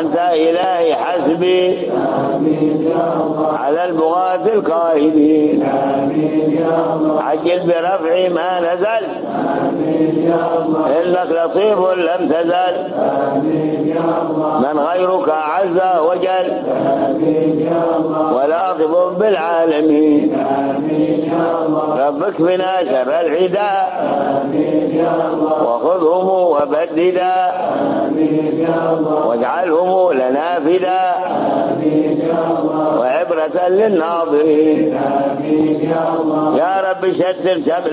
وأنت إلهي حسبي على البغاة القائدين عجل برفع ما نزل إنك لطيف لم تزل من غيرك عز وجل ولاطف بالعالمين ربك بنا شر العداء وخذهم وبددا واجعلهم لنا فدا وعبرة للناظرين يا رب شتت